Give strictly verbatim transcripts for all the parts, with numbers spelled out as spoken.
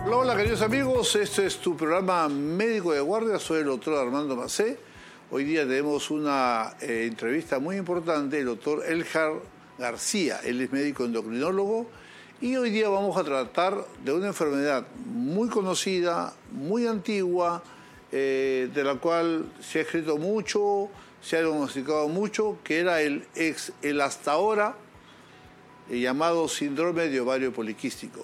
Hola, hola queridos amigos, este es tu programa Médico de Guardia, soy el doctor Armando Macé. Hoy día tenemos una eh, entrevista muy importante, el doctor Elhar García, él es médico endocrinólogo y hoy día vamos a tratar de una enfermedad muy conocida, muy antigua, eh, de la cual se ha escrito mucho, se ha diagnosticado mucho, que era el, ex, el hasta ahora eh, llamado síndrome de ovario poliquístico.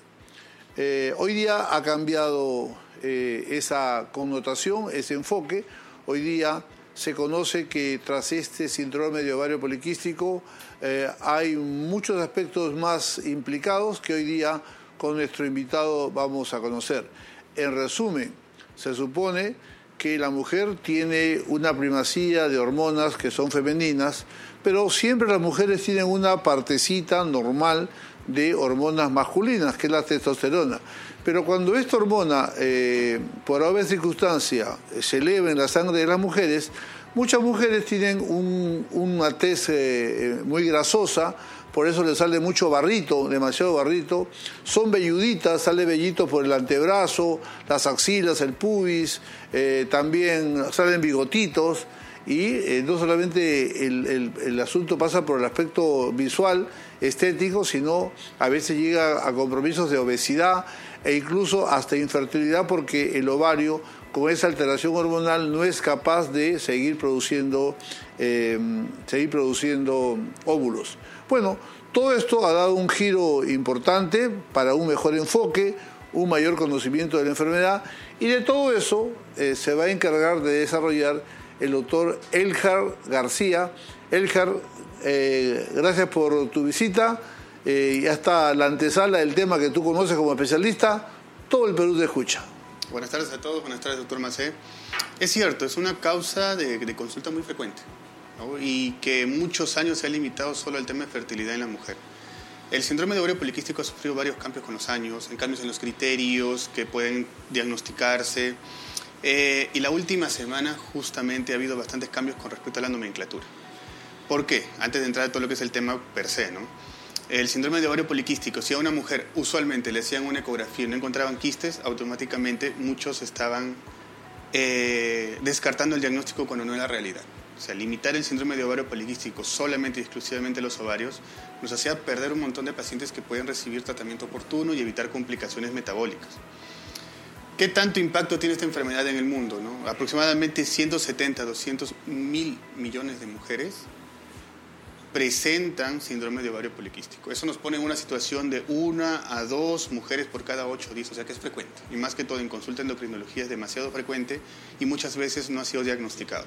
Eh, hoy día ha cambiado eh, esa connotación, ese enfoque. Hoy día se conoce que tras este síndrome de ovario poliquístico eh, hay muchos aspectos más implicados que hoy día con nuestro invitado vamos a conocer. En resumen, se supone que la mujer tiene una primacía de hormonas que son femeninas, pero siempre las mujeres tienen una partecita normal de hormonas masculinas, que es la testosterona. Pero cuando esta hormona, eh, por alguna circunstancia, se eleva en la sangre de las mujeres, muchas mujeres tienen un, una tez eh, muy grasosa, por eso les sale mucho barrito, demasiado barrito. Son velluditas, sale vellito por el antebrazo, las axilas, el pubis, eh, también salen bigotitos. Y eh, no solamente el, el, el asunto pasa por el aspecto visual, estético, sino a veces llega a compromisos de obesidad e incluso hasta infertilidad, porque el ovario, con esa alteración hormonal, no es capaz de seguir produciendo, eh, seguir produciendo óvulos. Bueno, todo esto ha dado un giro importante para un mejor enfoque, un mayor conocimiento de la enfermedad, y de todo eso eh, se va a encargar de desarrollar el doctor Elhar García. Elhar, eh, gracias por tu visita. Eh, ya está la antesala del tema que tú conoces como especialista. Todo el Perú te escucha. Buenas tardes a todos, buenas tardes, doctor Macé. Es cierto, es una causa de, de consulta muy frecuente, ¿no? Y que muchos años se ha limitado solo al tema de fertilidad en la mujer. El síndrome de ovario poliquístico ha sufrido varios cambios con los años, en cambios en los criterios que pueden diagnosticarse. Eh, y la última semana justamente ha habido bastantes cambios con respecto a la nomenclatura. ¿Por qué? Antes de entrar a todo lo que es el tema per se, ¿no? El síndrome de ovario poliquístico, si a una mujer usualmente le hacían una ecografía y no encontraban quistes, automáticamente muchos estaban eh, descartando el diagnóstico cuando no era realidad. O sea, limitar el síndrome de ovario poliquístico solamente y exclusivamente a los ovarios nos hacía perder un montón de pacientes que pueden recibir tratamiento oportuno y evitar complicaciones metabólicas. ¿Qué tanto impacto tiene esta enfermedad en el mundo, ¿no? Aproximadamente ciento setenta a doscientos mil millones de mujeres presentan síndrome de ovario poliquístico. Eso nos pone en una situación de una a dos mujeres por cada ocho días, o sea que es frecuente. Y más que todo en consulta de endocrinología es demasiado frecuente y muchas veces no ha sido diagnosticado.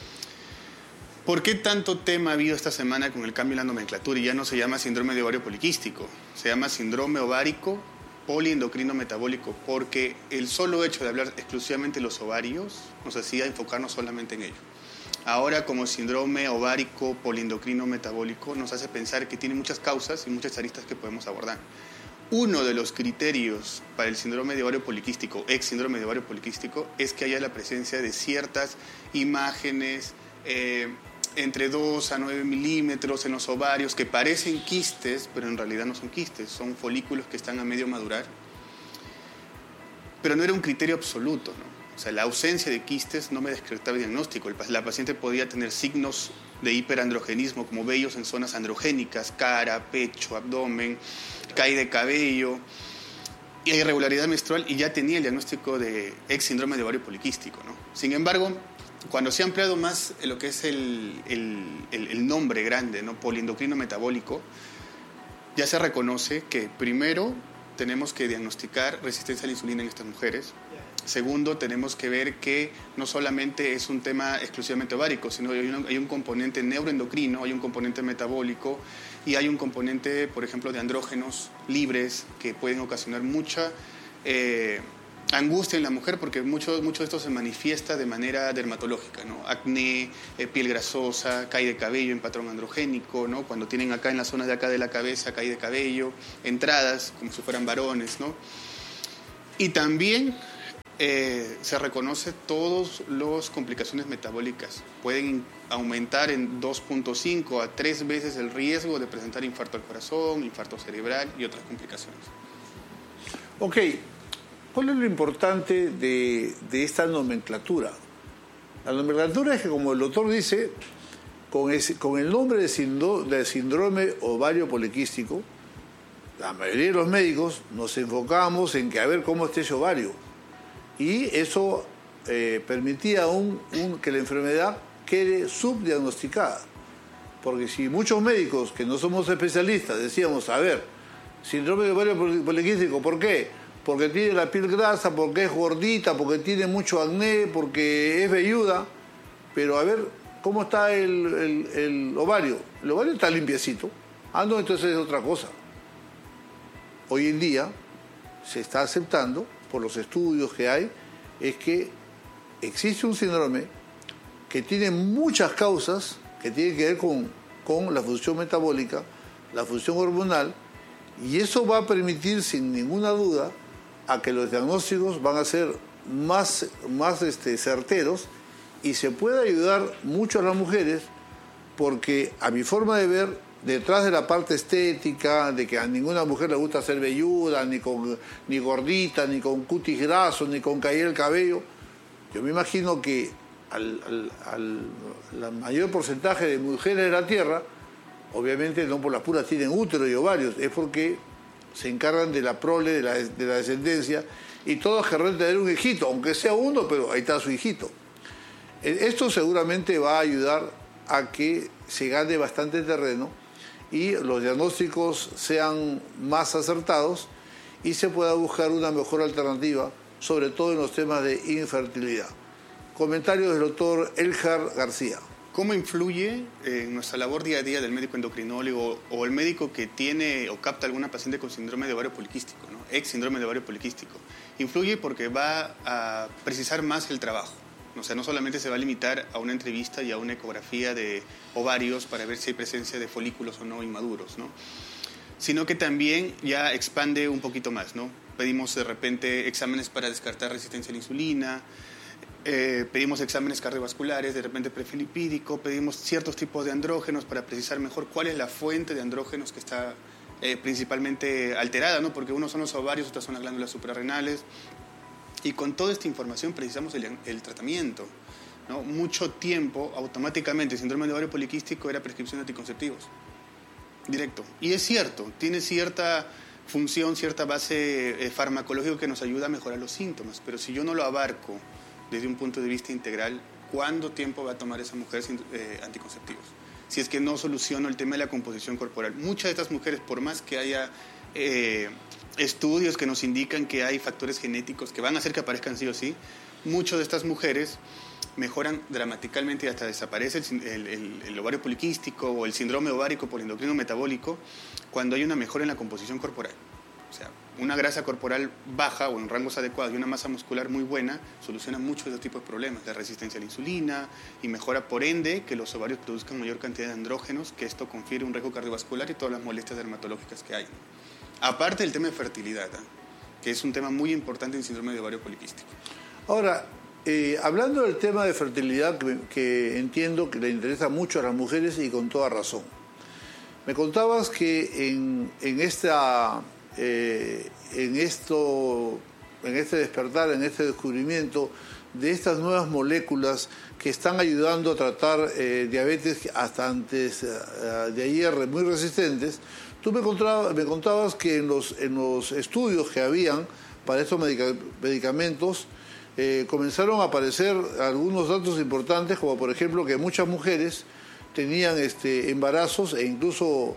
¿Por qué tanto tema ha habido esta semana con el cambio en la nomenclatura? Y ya no se llama síndrome de ovario poliquístico, se llama síndrome ovárico poliendocrino metabólico, porque el solo hecho de hablar exclusivamente de los ovarios nos hacía enfocarnos solamente en ello. Ahora, como síndrome ovárico poliendocrino metabólico, nos hace pensar que tiene muchas causas y muchas aristas que podemos abordar. Uno de los criterios para el síndrome de ovario poliquístico, ex síndrome de ovario poliquístico, es que haya la presencia de ciertas imágenes eh, entre dos a nueve milímetros en los ovarios que parecen quistes, pero en realidad no son quistes, son folículos que están a medio madurar. Pero no era un criterio absoluto, ¿no? O sea, la ausencia de quistes no me descartaba el diagnóstico. La paciente podía tener signos de hiperandrogenismo, como vellos en zonas androgénicas, cara, pecho, abdomen, caída de cabello, y irregularidad menstrual, y ya tenía el diagnóstico de ex síndrome de ovario poliquístico, ¿no? Sin embargo, cuando se ha ampliado más lo que es el, el, el, el nombre grande, ¿no? Poliendocrino metabólico, ya se reconoce que primero tenemos que diagnosticar resistencia a la insulina en estas mujeres. Segundo, tenemos que ver que no solamente es un tema exclusivamente ovárico, sino hay un, hay un componente neuroendocrino, hay un componente metabólico y hay un componente, por ejemplo, de andrógenos libres que pueden ocasionar mucha eh, angustia en la mujer, porque mucho, mucho de esto se manifiesta de manera dermatológica, ¿no? Acné, eh, piel grasosa, caída de cabello en patrón androgénico, ¿no? Cuando tienen acá en la zona de acá de la cabeza caída de cabello, entradas como si fueran varones, ¿no? Y también eh, se reconoce todas las complicaciones metabólicas. Pueden aumentar en dos punto cinco a tres veces el riesgo de presentar infarto al corazón, infarto cerebral y otras complicaciones. Ok. ¿Cuál es lo importante de, de esta nomenclatura? La nomenclatura es que, como el doctor dice, con, ese, con el nombre de, síndrome, de síndrome ovario poliquístico, la mayoría de los médicos nos enfocamos en que a ver cómo está ese ovario. Y eso eh, permitía un, un, que la enfermedad quede subdiagnosticada. Porque si muchos médicos que no somos especialistas decíamos, a ver, síndrome de ovario poliquístico, ¿por qué? Porque tiene la piel grasa, porque es gordita, porque tiene mucho acné, porque es velluda. Pero a ver, ¿cómo está el, el, el ovario? El ovario está limpiecito. Ah, no, entonces es otra cosa. Hoy en día se está aceptando, por los estudios que hay, es que existe un síndrome que tiene muchas causas que tienen que ver con, con la función metabólica, la función hormonal, y eso va a permitir, sin ninguna duda, a que los diagnósticos van a ser más, más este, certeros y se puede ayudar mucho a las mujeres porque, a mi forma de ver, detrás de la parte estética, de que a ninguna mujer le gusta ser velluda, ni, con, ni gordita, ni con cutis grasos, ni con caer el cabello, yo me imagino que al, al, al la mayor porcentaje de mujeres de la Tierra, obviamente no por las puras tienen útero y ovarios, es porque se encargan de la prole, de la, de la descendencia, y todos querrán tener un hijito, aunque sea uno, pero ahí está su hijito. Esto seguramente va a ayudar a que se gane bastante terreno y los diagnósticos sean más acertados y se pueda buscar una mejor alternativa, sobre todo en los temas de infertilidad. Comentarios del doctor Elhar García. ¿Cómo influye en nuestra labor día a día del médico endocrinólogo o el médico que tiene o capta alguna paciente con síndrome de ovario poliquístico, ¿no? Ex síndrome de ovario poliquístico? Influye porque va a precisar más el trabajo. O sea, no solamente se va a limitar a una entrevista y a una ecografía de ovarios para ver si hay presencia de folículos o no inmaduros, ¿no? Sino que también ya expande un poquito más, ¿no? Pedimos de repente exámenes para descartar resistencia a la insulina, eh, pedimos exámenes cardiovasculares, de repente perfil lipídico, pedimos ciertos tipos de andrógenos para precisar mejor cuál es la fuente de andrógenos que está eh, principalmente alterada, ¿no? Porque unos son los ovarios, otras son las glándulas suprarrenales. Y con toda esta información precisamos el, el tratamiento, ¿no? Mucho tiempo, automáticamente, el síndrome de ovario poliquístico era prescripción de anticonceptivos, directo. Y es cierto, tiene cierta función, cierta base eh, farmacológica que nos ayuda a mejorar los síntomas, pero si yo no lo abarco desde un punto de vista integral, ¿cuánto tiempo va a tomar esa mujer sin, eh, anticonceptivos? Si es que no soluciono el tema de la composición corporal. Muchas de estas mujeres, por más que haya Eh, estudios que nos indican que hay factores genéticos que van a hacer que aparezcan sí o sí, muchas de estas mujeres mejoran dramáticamente y hasta desaparece el, el, el, el ovario poliquístico o el síndrome ovárico polendocrino metabólico cuando hay una mejora en la composición corporal. O sea, una grasa corporal baja o en rangos adecuados y una masa muscular muy buena soluciona muchos de estos tipos de problemas, de resistencia a la insulina y mejora por ende que los ovarios produzcan mayor cantidad de andrógenos, que esto confiere un riesgo cardiovascular y todas las molestias dermatológicas que hay. Aparte del tema de fertilidad, ¿eh? que es un tema muy importante en síndrome de ovario poliquístico. Ahora, eh, hablando del tema de fertilidad, que, que entiendo que le interesa mucho a las mujeres y con toda razón. Me contabas que en, en, esta, eh, en, esto, en este despertar, en este descubrimiento de estas nuevas moléculas que están ayudando a tratar eh, diabetes hasta antes uh, de ayer muy resistentes, tú me contabas, me contabas que en los, en los estudios que habían para estos medica, medicamentos eh, comenzaron a aparecer algunos datos importantes, como por ejemplo que muchas mujeres tenían este, embarazos e incluso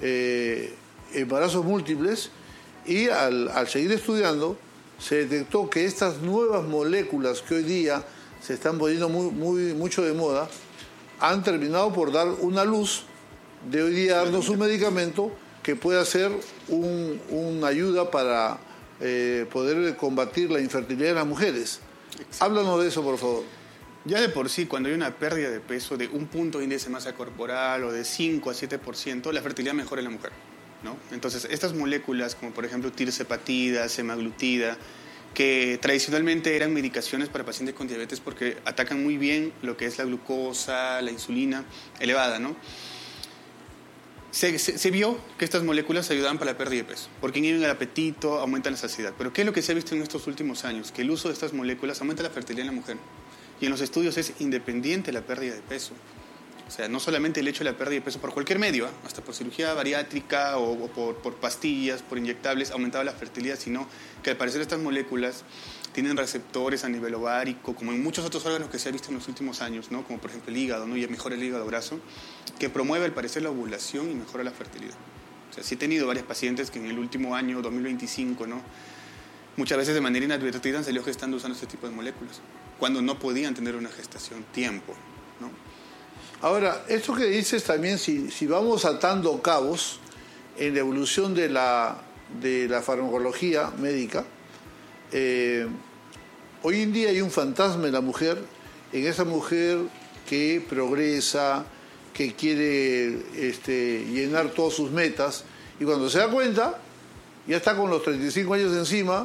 eh, embarazos múltiples, y al, al seguir estudiando se detectó que estas nuevas moléculas que hoy día se están poniendo muy, muy, mucho de moda han terminado por dar una luz de hoy día darnos un medicamento que pueda ser un, una ayuda para eh, poder combatir la infertilidad de las mujeres. Exacto. Háblanos de eso, por favor. Ya de por sí, cuando hay una pérdida de peso de un punto de índice de masa corporal o de cinco a siete por ciento, la fertilidad mejora en la mujer, ¿no? Entonces, estas moléculas, como por ejemplo tirzepatida, semaglutida, que tradicionalmente eran medicaciones para pacientes con diabetes porque atacan muy bien lo que es la glucosa, la insulina elevada, ¿no? Se, se, se vio que estas moléculas ayudaban para la pérdida de peso, porque inhiben el apetito, aumentan la saciedad. Pero ¿qué es lo que se ha visto en estos últimos años? Que el uso de estas moléculas aumenta la fertilidad en la mujer. Y en los estudios es independiente la pérdida de peso. O sea, no solamente el hecho de la pérdida de peso por cualquier medio, ¿eh? hasta por cirugía bariátrica o, o por, por pastillas, por inyectables, aumentaba la fertilidad, sino que al parecer estas moléculas tienen receptores a nivel ovárico, como en muchos otros órganos que se ha visto en los últimos años, ¿no? Como por ejemplo el hígado, ¿no? Y mejora el hígado graso, que promueve al parecer la ovulación y mejora la fertilidad. O sea, sí he tenido varias pacientes que en el último año, dos mil veinticinco, ¿no? Muchas veces de manera inadvertida han salido gestando usando este tipo de moléculas, cuando no podían tener una gestación tiempo, ¿no? Ahora, esto que dices también, si, si vamos atando cabos en la evolución de la, de la farmacología médica, eh, hoy en día hay un fantasma en la mujer, en esa mujer que progresa, que quiere este, llenar todas sus metas, y cuando se da cuenta, ya está con los treinta y cinco años encima,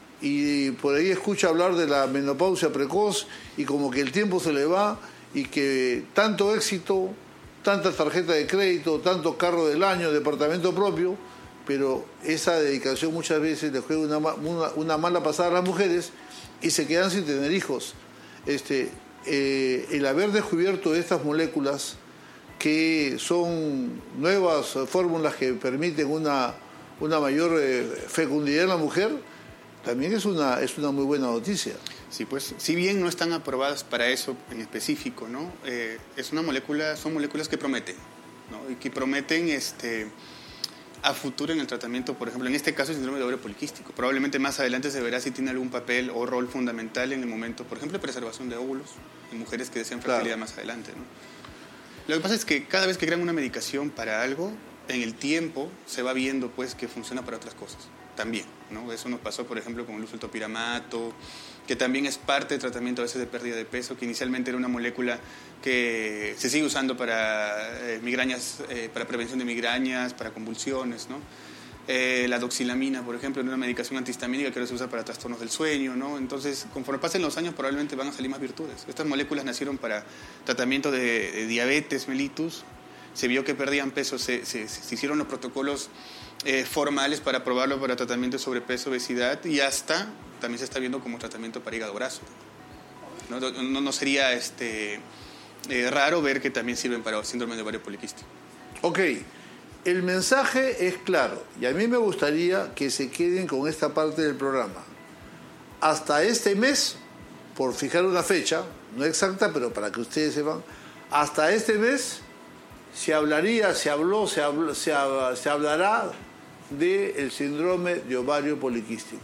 y por ahí escucha hablar de la menopausia precoz, y como que el tiempo se le va, y que tanto éxito, tanta tarjeta de crédito, tanto carro del año, departamento propio, pero esa dedicación muchas veces le juega una, una, una mala pasada a las mujeres y se quedan sin tener hijos. Este, eh, el haber descubierto estas moléculas que son nuevas fórmulas que permiten una, una mayor eh, fecundidad en la mujer, también es una, es una muy buena noticia. Sí, pues, si bien no están aprobadas para eso en específico, ¿no? Eh, es una molécula, son moléculas que prometen, ¿no? Y que prometen este, a futuro en el tratamiento, por ejemplo, en este caso el síndrome de ovario poliquístico. Probablemente más adelante se verá si tiene algún papel o rol fundamental en el momento, por ejemplo, de preservación de óvulos en mujeres que desean fertilidad claro. más adelante, ¿no? Lo que pasa es que cada vez que crean una medicación para algo, en el tiempo se va viendo pues que funciona para otras cosas también, ¿no? Eso nos pasó, por ejemplo, con el uso del topiramato, que también es parte del tratamiento a veces de pérdida de peso, que inicialmente era una molécula que se sigue usando para eh, migrañas, eh, para prevención de migrañas, para convulsiones, ¿no? Eh, la doxilamina, por ejemplo, era una medicación antihistamínica que ahora se usa para trastornos del sueño, ¿no? Entonces, conforme pasen los años, probablemente van a salir más virtudes. Estas moléculas nacieron para tratamiento de, de diabetes mellitus. Se vio que perdían peso, se, se, se hicieron los protocolos eh, formales para probarlo para tratamiento de sobrepeso, obesidad, y hasta también se está viendo como tratamiento para hígado graso. No, no, no sería este, eh, raro ver que también sirven para síndrome de ovario poliquístico. Ok, el mensaje es claro, y a mí me gustaría que se queden con esta parte del programa. Hasta este mes, por fijar una fecha, no exacta, pero para que ustedes sepan, hasta este mes se hablaría, se habló, se, habló, se, se hablará del síndrome de ovario poliquístico.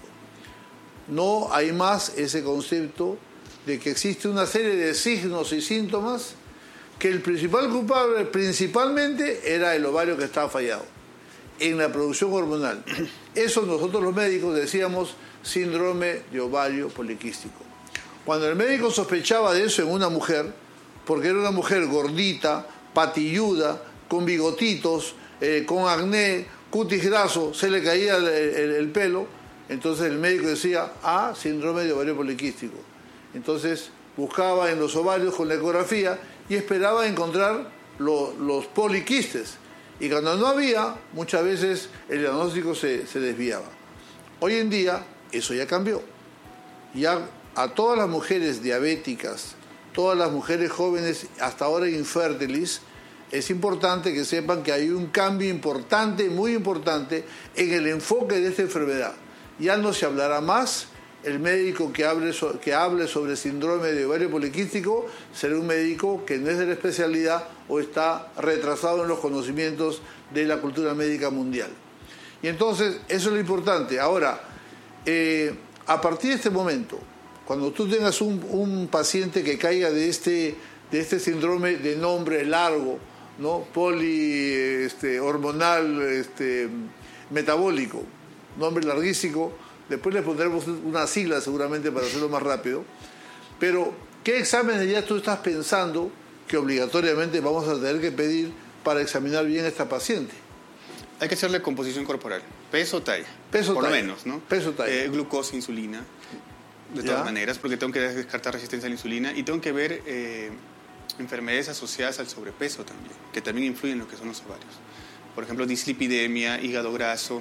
No hay más ese concepto de que existe una serie de signos y síntomas que el principal culpable principalmente era el ovario que estaba fallado en la producción hormonal. Eso nosotros los médicos decíamos síndrome de ovario poliquístico. Cuando el médico sospechaba de eso en una mujer, porque era una mujer gordita, patilluda, con bigotitos, eh, con acné, cutis graso, se le caía el, el, el pelo, entonces el médico decía, ah, síndrome de ovario poliquístico. Entonces buscaba en los ovarios con la ecografía y esperaba encontrar lo, los poliquistes. Y cuando no había, muchas veces el diagnóstico se, se desviaba. Hoy en día eso ya cambió. Ya a todas las mujeres diabéticas, todas las mujeres jóvenes, hasta ahora infértiles, es importante que sepan que hay un cambio importante, muy importante, en el enfoque de esta enfermedad. Ya no se hablará más, el médico que hable, que hable sobre síndrome de ovario poliquístico será un médico que no es de la especialidad o está retrasado en los conocimientos de la cultura médica mundial. Y entonces, eso es lo importante. Ahora, eh, a partir de este momento, cuando tú tengas un, un paciente que caiga de este, de este síndrome de nombre largo, ¿no? Poli, este, hormonal, este, metabólico, nombre larguísimo, después le pondremos una sigla seguramente para hacerlo más rápido, pero ¿qué exámenes ya tú estás pensando que obligatoriamente vamos a tener que pedir para examinar bien a esta paciente? Hay que hacerle composición corporal, peso, talla, peso, por talla. lo menos, ¿no? Peso, talla. Eh, glucosa, insulina, de todas ¿Ya? maneras, porque tengo que descartar resistencia a la insulina y tengo que ver eh, enfermedades asociadas al sobrepeso también, que también influyen en lo que son los ovarios. por ejemplo, dislipidemia, hígado graso.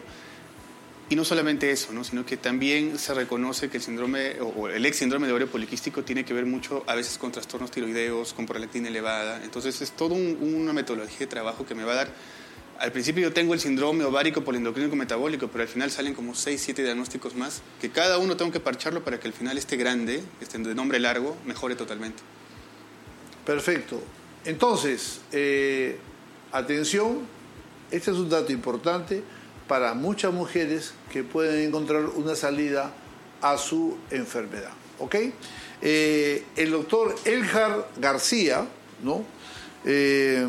Y no solamente eso, ¿no? Sino que también se reconoce que el síndrome o el ex síndrome de ovario poliquístico tiene que ver mucho a veces con trastornos tiroideos, con prolactina elevada. Entonces es toda un, una metodología de trabajo que me va a dar. Al principio yo tengo el síndrome ovárico poliendocrínico metabólico, pero al final salen como seis, siete diagnósticos más, que cada uno tengo que parcharlo para que al final este grande, este de nombre largo, mejore totalmente. Perfecto. Entonces, eh, atención, este es un dato importante para muchas mujeres que pueden encontrar una salida a su enfermedad. ¿Ok? Eh, el doctor Elhar García, ¿no? Eh,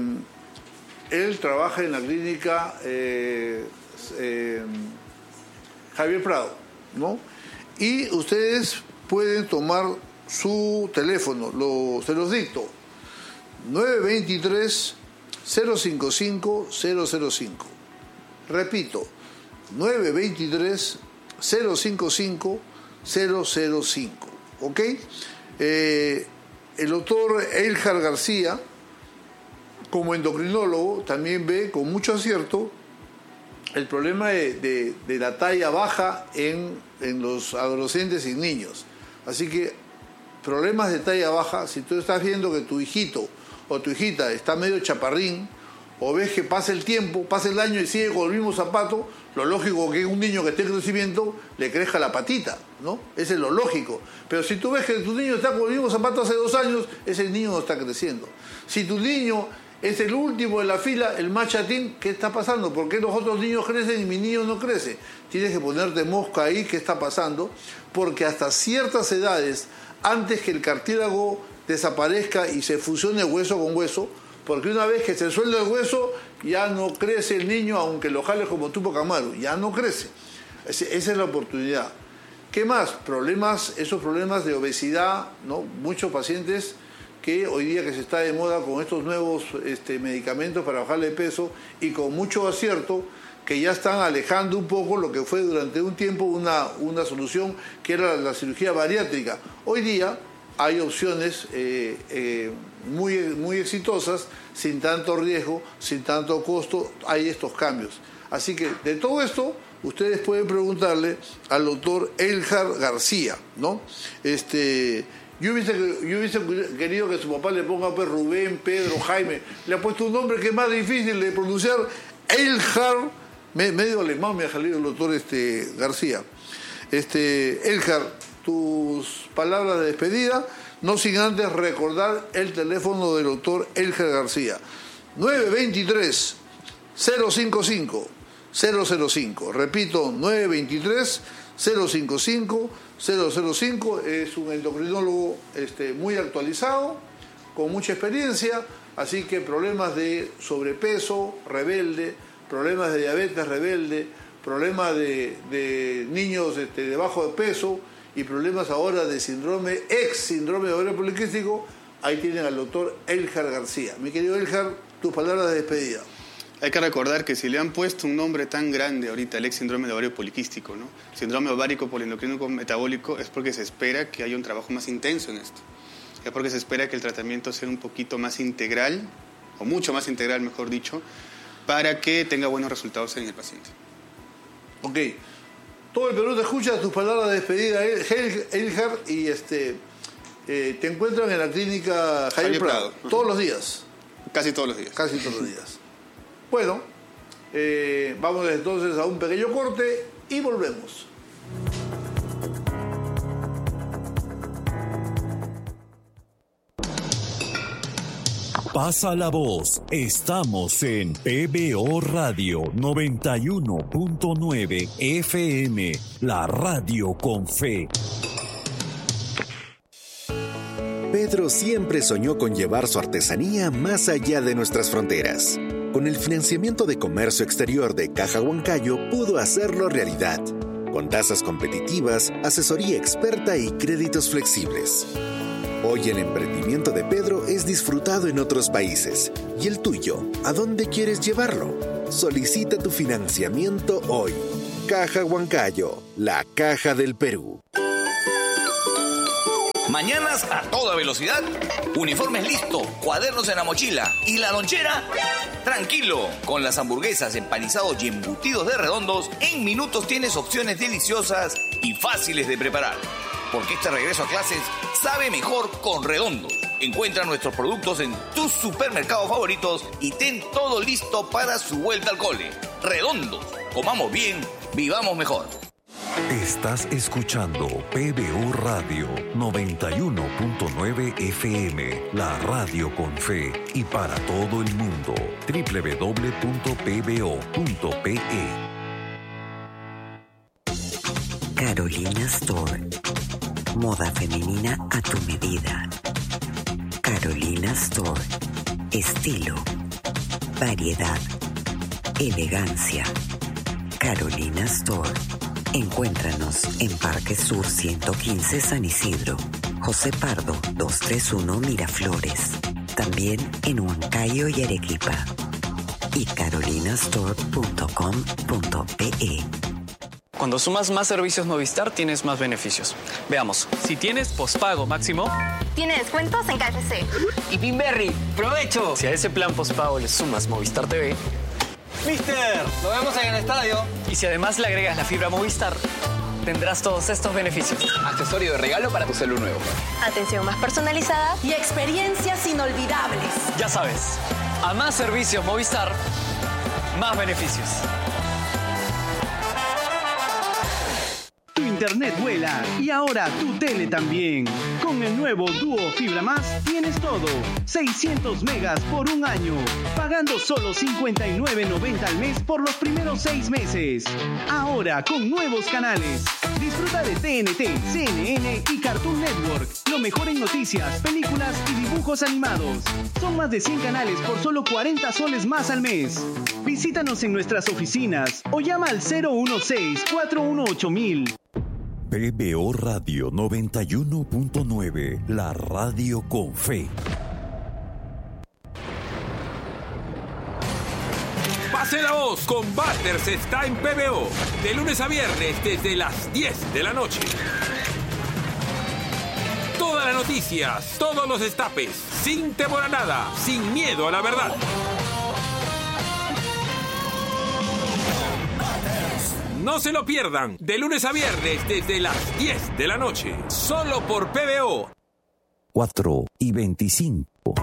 él trabaja en la clínica eh, eh, Javier Prado, ¿no? Y ustedes pueden tomar su teléfono, lo, se los dicto, nueve dos tres, cero cinco cinco, cero cero cinco. Repito, nueve dos tres, cero cinco cinco, cero cero cinco. ¿Ok? Eh, el doctor Elhar García, como endocrinólogo, también ve con mucho acierto el problema de, de, de la talla baja en, en los adolescentes y niños. Así que problemas de talla baja, si tú estás viendo que tu hijito o tu hijita está medio chaparrín, o ves que pasa el tiempo, pasa el año y sigue con el mismo zapato, lo lógico que un niño que esté en crecimiento le crezca la patita, ¿no? Ese es lo lógico. Pero si tú ves que tu niño está con el mismo zapato hace dos años, ese niño no está creciendo. Si tu niño es el último de la fila, el más chatín, ¿qué está pasando? ¿Por qué los otros niños crecen y mi niño no crece? Tienes que ponerte mosca ahí, ¿qué está pasando? Porque hasta ciertas edades, antes que el cartílago desaparezca y se fusione hueso con hueso, porque una vez que se suelda el hueso, ya no crece el niño, aunque lo jales como Tupac Amaru, ya no crece. Esa es la oportunidad. ¿Qué más? Problemas, esos problemas de obesidad, ¿no? Muchos pacientes que hoy día que se está de moda con estos nuevos este, medicamentos para bajarle peso y con mucho acierto, que ya están alejando un poco lo que fue durante un tiempo una, una solución que era la cirugía bariátrica. Hoy día hay opciones eh, eh, muy, muy exitosas, sin tanto riesgo, sin tanto costo, hay estos cambios. Así que de todo esto, ustedes pueden preguntarle al doctor Elhar García, ¿no? Este, yo, hubiese, yo hubiese querido que su papá le ponga pues, Rubén, Pedro, Jaime, le ha puesto un nombre que es más difícil de pronunciar, Elhar, medio alemán me ha salido el doctor este, García. Este, Elhar, tus palabras de despedida, no sin antes recordar el teléfono del doctor Elhar García. nueve dos tres, cero cinco cinco, cero cero cinco. Repito, nueve dos tres, cero cinco cinco, cero cero cinco. Es un endocrinólogo este, muy actualizado, con mucha experiencia, así que problemas de sobrepeso, rebelde, problemas de diabetes, rebelde, problemas de, de niños este, de bajo de peso, y problemas ahora de síndrome, ex síndrome de ovario poliquístico, ahí tienen al doctor Elhar García. Mi querido Elhar, tus palabras de despedida. Hay que recordar que si le han puesto un nombre tan grande ahorita, el ex síndrome de ovario poliquístico, ¿no? Síndrome ovárico poliendocrínico metabólico, es porque se espera que haya un trabajo más intenso en esto. Es porque se espera que el tratamiento sea un poquito más integral, o mucho más integral, mejor dicho, para que tenga buenos resultados en el paciente. Ok. Todo el Perú te escucha, tus palabras de despedida, Elhar, y este, eh, te encuentran en la clínica Javier, Javier Prado, Prado. Todos los días. Casi todos los días. Casi todos los días. Bueno, eh, vamos entonces a un pequeño corte y volvemos. Pasa la voz, estamos en P B O Radio noventa y uno punto nueve F M, la radio con fe. Pedro siempre soñó con llevar su artesanía más allá de nuestras fronteras. Con el financiamiento de comercio exterior de Caja Huancayo pudo hacerlo realidad, con tasas competitivas, asesoría experta y créditos flexibles. Hoy el emprendimiento de Pedro es disfrutado en otros países. ¿Y el tuyo? ¿A dónde quieres llevarlo? Solicita tu financiamiento hoy. Caja Huancayo, la caja del Perú. Mañanas a toda velocidad. Uniformes listo, cuadernos en la mochila. ¿Y la lonchera? Tranquilo, con las hamburguesas, empanizados y embutidos de Redondos, en minutos tienes opciones deliciosas y fáciles de preparar. Porque este regreso a clases sabe mejor con Redondos. Encuentra nuestros productos en tus supermercados favoritos y ten todo listo para su vuelta al cole. Redondos, comamos bien, vivamos mejor. Estás escuchando P B O Radio noventa y uno punto nueve F M, la radio con fe y para todo el mundo. doble u doble u doble u punto p b o punto p e. Carolina Store. Moda femenina a tu medida. Carolina Store. Estilo, variedad, elegancia. Carolina Store. Encuéntranos en Parque Sur ciento quince San Isidro, José Pardo doscientos treinta y uno Miraflores, también en Huancayo y Arequipa, y carolinastore punto com punto pe. Cuando sumas más servicios Movistar, tienes más beneficios. Veamos, si tienes pospago máximo, tiene descuentos en K F C. Y Pinberry, ¡provecho! Si a ese plan pospago le sumas Movistar T V, ¡Mister! ¡Lo vemos en el estadio! Y si además le agregas la fibra Movistar, tendrás todos estos beneficios. Accesorio de regalo para tu celu nuevo. Atención más personalizada y experiencias inolvidables. Ya sabes, a más servicios Movistar, más beneficios. Tu internet vuela y ahora tu tele también. Con el nuevo Duo Fibra Más tienes todo. seiscientos megas por un año. Pagando solo cincuenta y nueve noventa al mes por los primeros seis meses. Ahora con nuevos canales. Disfruta de T N T, C N N y Cartoon Network. Lo mejor en noticias, películas y dibujos animados. Son más de cien canales por solo cuarenta soles más al mes. Visítanos en nuestras oficinas o llama al cero uno seis, cuatro uno ocho mil. P B O Radio noventa y uno punto nueve, la radio con fe. Pase la voz, Combaters está en P B O, de lunes a viernes desde las diez de la noche. Todas las noticias, todos los destapes, sin temor a nada, sin miedo a la verdad. No se lo pierdan, de lunes a viernes desde las diez de la noche, solo por P B O. cuatro y veinticinco.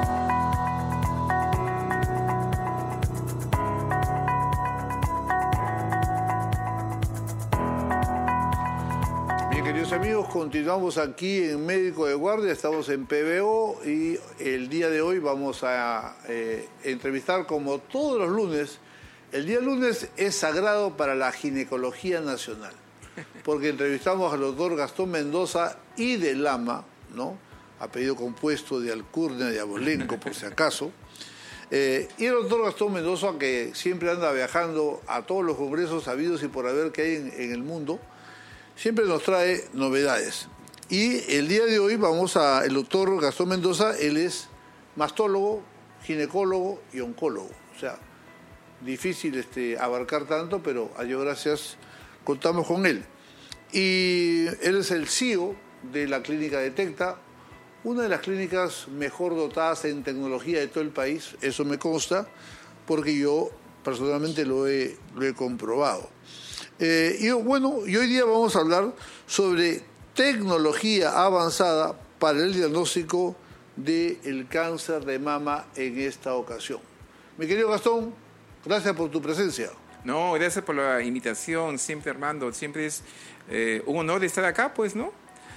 Bien, queridos amigos, continuamos aquí en Médico de Guardia, estamos en P B O y el día de hoy vamos a eh, entrevistar, como todos los lunes. El día lunes es sagrado para la ginecología nacional, porque entrevistamos al doctor Gastón Mendoza y de Lama, ¿no? Apellido compuesto de Alcurnia de Abolenco, por si acaso. Eh, y el doctor Gastón Mendoza, que siempre anda viajando a todos los congresos habidos y por haber que hay en, en el mundo, siempre nos trae novedades. Y el día de hoy vamos a... El doctor Gastón Mendoza, él es mastólogo, ginecólogo y oncólogo. O sea, difícil este, abarcar tanto, pero a Dios gracias contamos con él. Y él es el C E O de la clínica Detecta, una de las clínicas mejor dotadas en tecnología de todo el país, eso me consta, porque yo personalmente lo he, lo he comprobado. Eh, y bueno, y hoy día vamos a hablar sobre tecnología avanzada para el diagnóstico del cáncer de mama en esta ocasión. Mi querido Gastón, gracias por tu presencia. No, gracias por la invitación, siempre Armando, siempre es eh, un honor estar acá, pues, ¿no?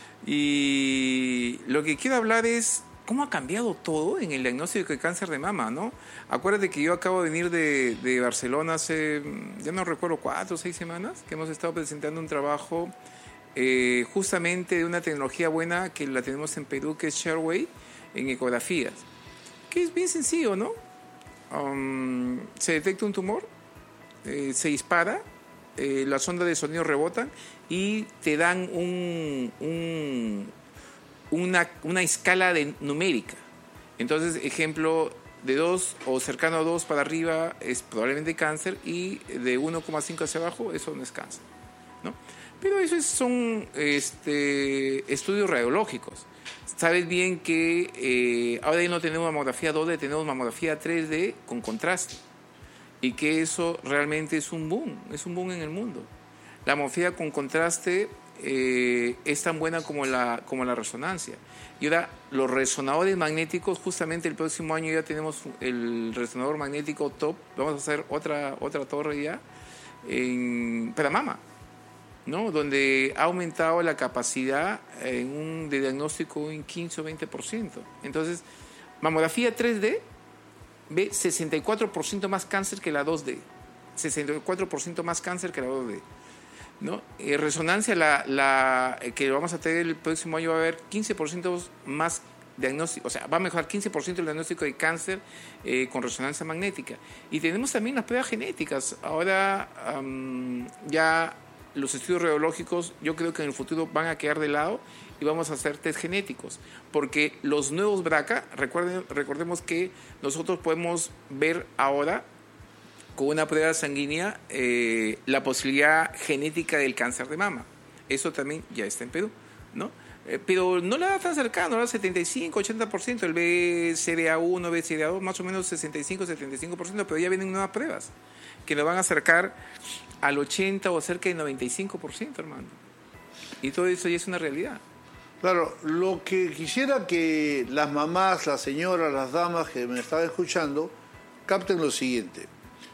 Y lo que quiero hablar es cómo ha cambiado todo en el diagnóstico de cáncer de mama, ¿no? Acuérdate que yo acabo de venir de, de Barcelona hace, ya no recuerdo, cuatro o seis semanas, que hemos estado presentando un trabajo eh, justamente de una tecnología buena que la tenemos en Perú, que es Shareway, en ecografías, que es bien sencillo, ¿no? Um, se detecta un tumor, eh, se dispara, eh, las ondas de sonido rebotan y te dan un, un, una, una escala de, numérica. Entonces, ejemplo, de dos o cercano a dos para arriba es probablemente cáncer y de uno coma cinco hacia abajo eso no es cáncer, ¿no? Pero esos son este, estudios radiológicos. Sabes bien que eh, ahora ya no tenemos mamografía dos D, tenemos mamografía tres D con contraste. Y que eso realmente es un boom, es un boom en el mundo. La mamografía con contraste eh, es tan buena como la, como la resonancia. Y ahora los resonadores magnéticos, justamente el próximo año ya tenemos el resonador magnético top, vamos a hacer otra, otra torre ya en, para mama, ¿no? Donde ha aumentado la capacidad en un, de diagnóstico en quince o veinte por ciento. Entonces, mamografía tres D ve sesenta y cuatro por ciento más cáncer que la dos D. sesenta y cuatro por ciento más cáncer que la dos D. ¿No? Eh, resonancia, la, la que vamos a tener el próximo año, va a haber quince por ciento más diagnóstico, o sea, va a mejorar quince por ciento el diagnóstico de cáncer eh, con resonancia magnética. Y tenemos también las pruebas genéticas. Ahora um, ya los estudios radiológicos, yo creo que en el futuro van a quedar de lado y vamos a hacer test genéticos, porque los nuevos B R C A, recuerden, recordemos que nosotros podemos ver ahora con una prueba sanguínea eh, la posibilidad genética del cáncer de mama. Eso también ya está en Perú, ¿no? Eh, pero no la da tan cercano, ahora setenta y cinco, ochenta por ciento, el B C D A uno, B C D A dos, más o menos sesenta y cinco, setenta y cinco por ciento, pero ya vienen nuevas pruebas que nos van a acercar al ochenta o cerca del noventa y cinco por ciento, hermano. Y todo eso ya es una realidad. Claro, lo que quisiera que las mamás, las señoras, las damas que me están escuchando capten lo siguiente.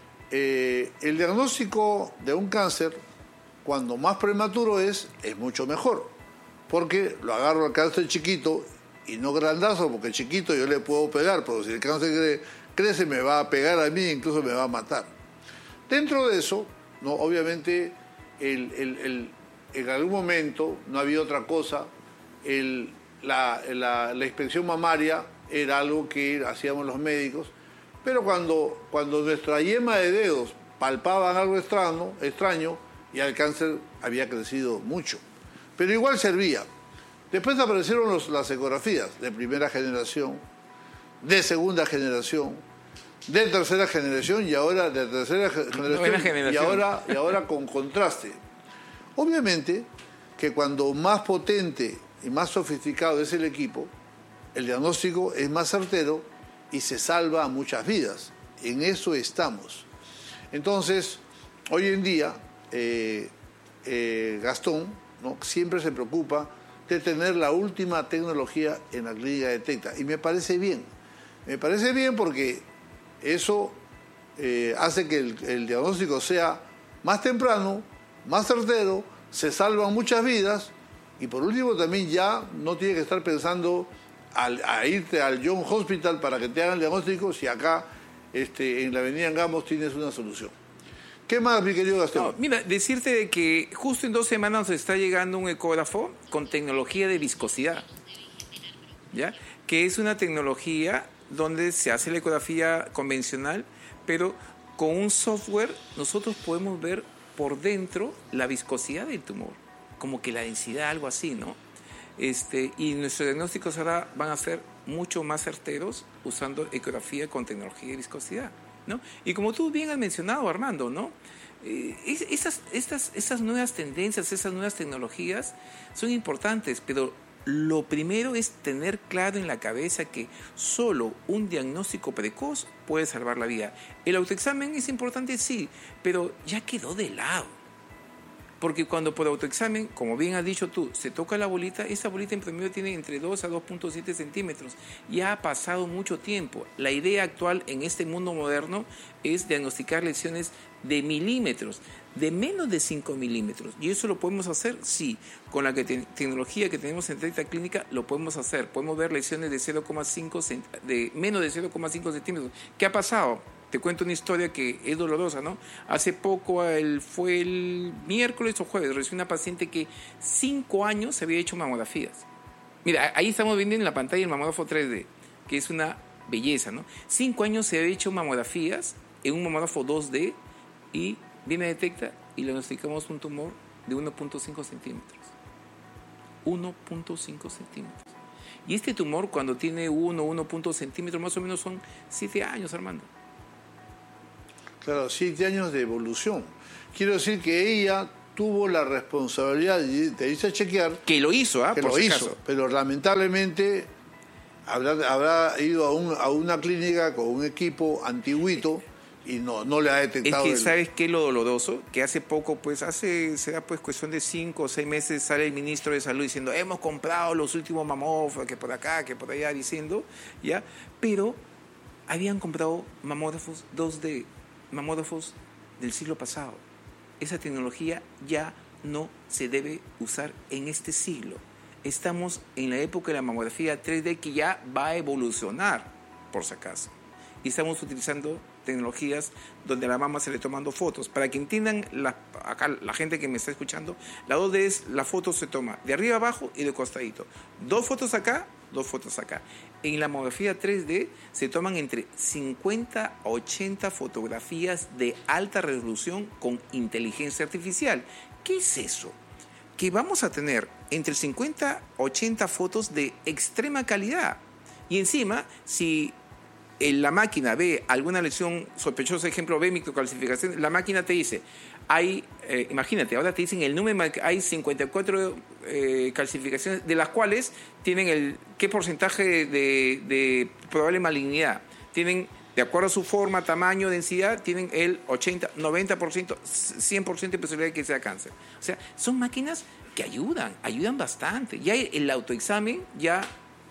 Eh, el diagnóstico de un cáncer, cuando más prematuro es, es mucho mejor, porque lo agarro al cáncer chiquito y no grandazo, porque chiquito yo le puedo pegar, pero si el cáncer cre- crece me va a pegar a mí, incluso me va a matar. Dentro de eso, no, obviamente, el, el, el, en algún momento no había otra cosa, el, la, la, la inspección mamaria era algo que hacíamos los médicos. Pero cuando, cuando nuestra yema de dedos palpaban algo extraño, extraño, ya el cáncer había crecido mucho. Pero igual servía. Después aparecieron los, las ecografías de primera generación, de segunda generación, de tercera generación y ahora de tercera generación, generación. Y, ahora, y ahora con contraste. Obviamente que cuando más potente y más sofisticado es el equipo, el diagnóstico es más certero y se salva a muchas vidas. En eso estamos. Entonces, hoy en día, eh, eh, Gastón, ¿no?, siempre se preocupa de tener la última tecnología en la clínica de Tecta. Y me parece bien. Me parece bien porque eso eh, hace que el, el diagnóstico sea más temprano, más certero, se salvan muchas vidas y por último también ya no tiene que estar pensando Al, a irte al John Hospital para que te hagan el diagnóstico si acá este, en la avenida Angamos tienes una solución. ¿Qué más, mi querido Gastón? No, mira, decirte de que justo en dos semanas nos está llegando un ecógrafo con tecnología de viscosidad, ¿ya? Que es una tecnología donde se hace la ecografía convencional, pero con un software nosotros podemos ver por dentro la viscosidad del tumor, como que la densidad, algo así, ¿no? Este, y nuestros diagnósticos ahora van a ser mucho más certeros usando ecografía con tecnología de viscosidad, ¿no? Y como tú bien has mencionado, Armando, ¿no? Eh, esas, estas, esas nuevas tendencias, esas nuevas tecnologías son importantes, pero lo primero es tener claro en la cabeza que solo un diagnóstico precoz puede salvar la vida. El autoexamen es importante, sí, pero ya quedó de lado. Porque cuando por autoexamen, como bien has dicho tú, se toca la bolita, esa bolita en promedio tiene entre dos a dos punto siete centímetros. Ya ha pasado mucho tiempo. La idea actual en este mundo moderno es diagnosticar lesiones de milímetros, de menos de cinco milímetros. ¿Y eso lo podemos hacer? Sí. Con la que te- tecnología que tenemos en Tecta Clínica lo podemos hacer. Podemos ver lesiones de, cero coma cinco cent- de menos de cero coma cinco centímetros. ¿Qué ha pasado? Te cuento una historia que es dolorosa, ¿no? Hace poco, el, fue el miércoles o jueves, recibí una paciente que cinco años se había hecho mamografías. Mira, ahí estamos viendo en la pantalla el mamógrafo tres D, que es una belleza, ¿no? Cinco años se había hecho mamografías en un mamógrafo dos D y viene a Detecta y le diagnosticamos un tumor de uno punto cinco centímetros. uno punto cinco centímetros. Y este tumor, cuando tiene uno, uno punto centímetros, más o menos son siete años, Armando. Claro, siete años de evolución. Quiero decir que ella tuvo la responsabilidad de, de irse a chequear. Que lo hizo, ¿ah? Que Por lo si hizo, acaso. pero lamentablemente habrá, habrá ido a, un, a una clínica con un equipo antiguito y no, no le ha detectado. Es que, el... ¿sabes qué es lo doloroso? Que hace poco, pues, hace, será pues cuestión de cinco o seis meses, sale el ministro de Salud diciendo, hemos comprado los últimos mamógrafos, que por acá, que por allá, diciendo, ¿ya? Pero habían comprado mamógrafos dos D, mamógrafos del siglo pasado. Esa tecnología ya no se debe usar en este siglo. Estamos en la época de la mamografía tres D que ya va a evolucionar, por si acaso. Y estamos utilizando tecnologías donde a la mama se le tomando fotos. Para que entiendan, la, acá la gente que me está escuchando, la dos D es, la foto se toma de arriba abajo y de costadito. Dos fotos acá, dos fotos acá. En la mamografía tres D se toman entre cincuenta a ochenta fotografías de alta resolución con inteligencia artificial. ¿Qué es eso? Que vamos a tener entre cincuenta a ochenta fotos de extrema calidad. Y encima, si en la máquina ve alguna lesión sospechosa, ejemplo, ve microcalcificación, la máquina te dice, hay, eh, imagínate, ahora te dicen el número, hay cincuenta y cuatro eh, calcificaciones, de las cuales tienen el qué porcentaje de, de probable malignidad. Tienen, de acuerdo a su forma, tamaño, densidad, tienen el ochenta, noventa por ciento, cien por ciento de posibilidad de que sea cáncer. O sea, son máquinas que ayudan, ayudan bastante. Ya el autoexamen ya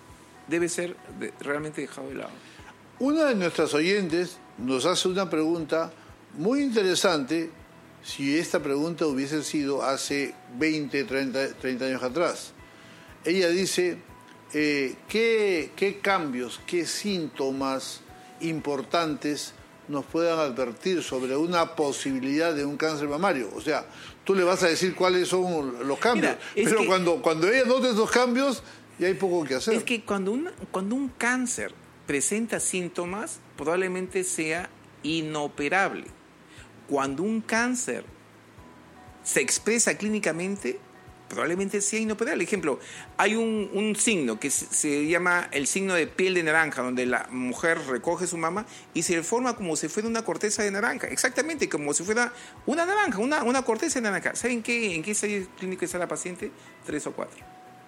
debe ser de, realmente dejado de lado. Una de nuestras oyentes nos hace una pregunta muy interesante si esta pregunta hubiese sido hace veinte, treinta, treinta años atrás. Ella dice, eh, ¿qué, qué cambios, qué síntomas importantes nos puedan advertir sobre una posibilidad de un cáncer mamario? O sea, tú le vas a decir cuáles son los cambios, Mira, pero que, cuando, cuando ella note esos cambios, ya hay poco que hacer. Es que cuando un, cuando un cáncer presenta síntomas, probablemente sea inoperable. Cuando un cáncer se expresa clínicamente, probablemente sea inoperable. Ejemplo, hay un, un signo que se, se llama el signo de piel de naranja, donde la mujer recoge su mama y se forma como si fuera una corteza de naranja. Exactamente, como si fuera una naranja, una, una corteza de naranja. ¿Saben qué, en qué estadio clínico está la paciente? Tres o cuatro.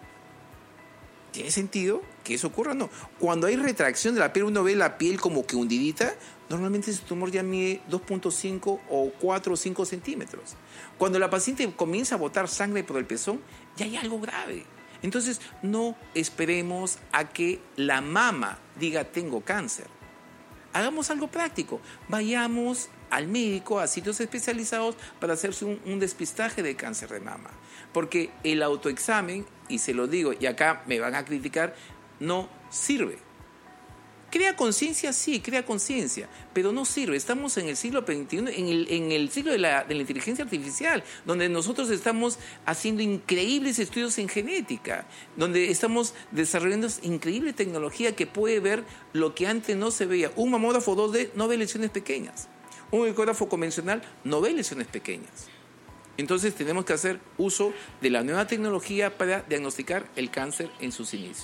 ¿Tiene sentido que eso ocurra? No. Cuando hay retracción de la piel, uno ve la piel como que hundidita, normalmente ese tumor ya mide dos punto cinco o cuatro o cinco centímetros. Cuando la paciente comienza a botar sangre por el pezón, ya hay algo grave. Entonces, no esperemos a que la mama diga tengo cáncer. Hagamos algo práctico. Vayamos al médico, a sitios especializados para hacerse un, un despistaje de cáncer de mama. Porque el autoexamen, y se lo digo, y acá me van a criticar, no sirve. Crea conciencia, sí, crea conciencia, pero no sirve. Estamos en el siglo veintiuno, en el, en el siglo de la, de la inteligencia artificial, donde nosotros estamos haciendo increíbles estudios en genética, donde estamos desarrollando increíble tecnología que puede ver lo que antes no se veía. Un mamógrafo dos D no ve lesiones pequeñas. Un ecógrafo convencional no ve lesiones pequeñas. Entonces tenemos que hacer uso de la nueva tecnología para diagnosticar el cáncer en sus inicios.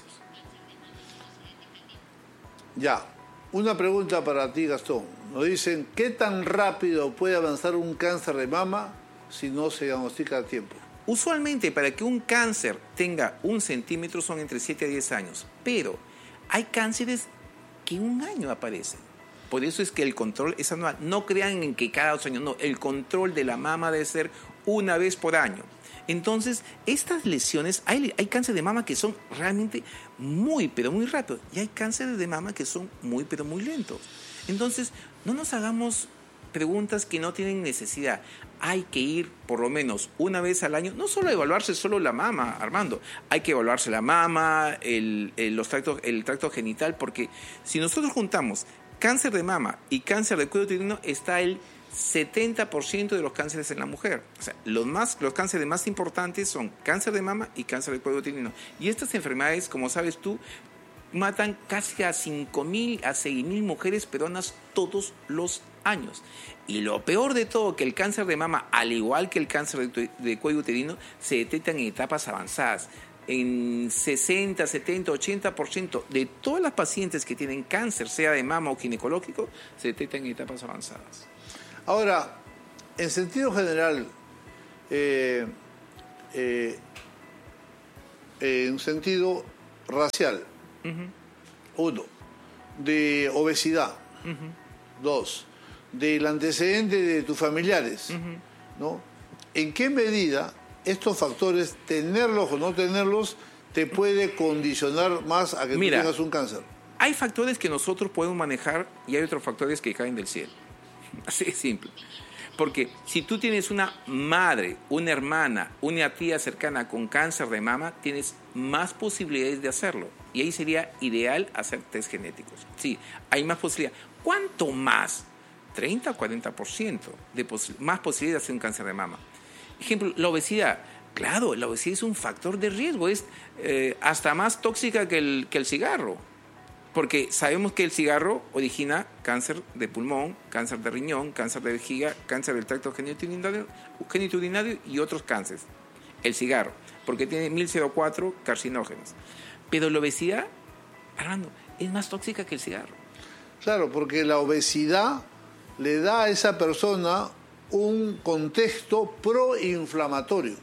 Ya, una pregunta para ti, Gastón. Nos dicen, ¿qué tan rápido puede avanzar un cáncer de mama si no se diagnostica a tiempo? Usualmente, para que un cáncer tenga un centímetro son entre siete a diez años, pero hay cánceres que un año aparecen. Por eso es que el control es anual. No crean en que cada dos años, no. El control de la mama debe ser una vez por año. Entonces, estas lesiones, hay, hay cáncer de mama que son realmente muy, pero muy rápidos. Y hay cánceres de mama que son muy, pero muy lentos. Entonces, no nos hagamos preguntas que no tienen necesidad. Hay que ir por lo menos una vez al año, no solo a evaluarse solo la mama, Armando. Hay que evaluarse la mama, el, el, los tractos, el tracto genital, porque si nosotros juntamos cáncer de mama y cáncer de cuello uterino, está el setenta por ciento de los cánceres en la mujer. O sea, los, más, los cánceres más importantes son cáncer de mama y cáncer de cuello uterino. Y estas enfermedades, como sabes tú, matan casi a cinco mil a seis mil mujeres peruanas todos los años. Y lo peor de todo, que el cáncer de mama, al igual que el cáncer de, de cuello uterino, se detectan en etapas avanzadas. En sesenta, setenta, ochenta por ciento de todas las pacientes que tienen cáncer, sea de mama o ginecológico, se detectan en etapas avanzadas. Ahora, en sentido general, eh, eh, en un sentido racial. Uh-huh. Uno, de obesidad. Uh-huh. Dos, del antecedente de tus familiares. Uh-huh. ¿No? ¿En qué medida estos factores, tenerlos o no tenerlos, te puede condicionar más a que Mira, tú tengas un cáncer? Hay factores que nosotros podemos manejar y hay otros factores que caen del cielo. Así de simple. Porque si tú tienes una madre, una hermana, una tía cercana con cáncer de mama, tienes más posibilidades de hacerlo. Y ahí sería ideal hacer test genéticos. Sí, hay más posibilidades. ¿Cuánto más? treinta o cuarenta por ciento de posi- más posibilidades de hacer un cáncer de mama. Ejemplo, la obesidad. Claro, la obesidad es un factor de riesgo. Es eh, hasta más tóxica que el, que el cigarro. Porque sabemos que el cigarro origina cáncer de pulmón, cáncer de riñón, cáncer de vejiga, cáncer del tracto genitourinario, genitourinario y otros cánceres. El cigarro, porque tiene mil cuatro carcinógenos. Pero la obesidad, Armando, es más tóxica que el cigarro. Claro, porque la obesidad le da a esa persona un contexto proinflamatorio.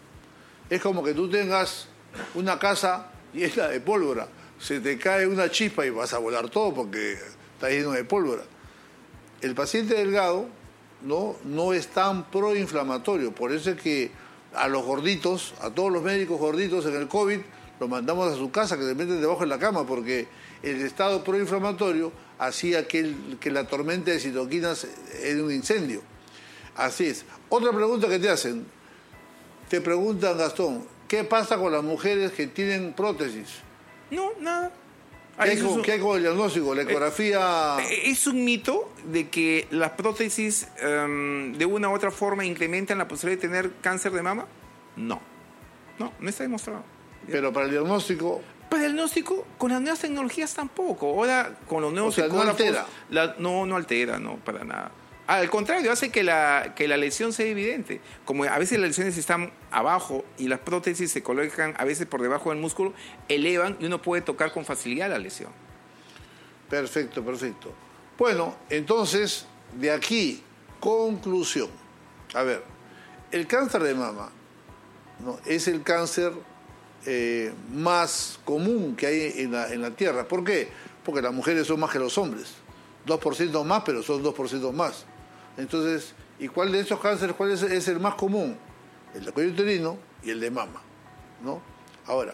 Es como que tú tengas una casa llena de pólvora. Se te cae una chispa y vas a volar todo porque está lleno de pólvora. El paciente delgado no, no es tan proinflamatorio. Por eso es que a los gorditos, a todos los médicos gorditos en el COVID, los mandamos a su casa, que se meten debajo de la cama, porque el estado proinflamatorio hacía que, el, que la tormenta de citoquinas era un incendio. Así es. Otra pregunta que te hacen. Te preguntan, Gastón, ¿qué pasa con las mujeres que tienen prótesis? No, nada. ¿Qué hay, con, ¿Qué hay con el diagnóstico? ¿La ecografía? Es un mito de que las prótesis um, de una u otra forma incrementan la posibilidad de tener cáncer de mama. No. No, no está demostrado. Pero para el diagnóstico... Para el diagnóstico, con las nuevas tecnologías tampoco. Ahora, con los nuevos o sea, ecógrafos... no altera. La, no, no altera, no, para nada. Al contrario, hace que la, que la lesión sea evidente. Como a veces las lesiones están abajo y las prótesis se colocan a veces por debajo del músculo, elevan y uno puede tocar con facilidad la lesión. Perfecto, perfecto. Bueno, entonces, de aquí, conclusión. A ver, el cáncer de mama, ¿no?, es el cáncer eh, más común que hay en la, en la Tierra. ¿Por qué? Porque las mujeres son más que los hombres. dos por ciento más, pero son dos por ciento más. Entonces, ¿y cuál de esos cánceres cuál es, es el más común? El de cuello uterino y el de mama, ¿no? Ahora,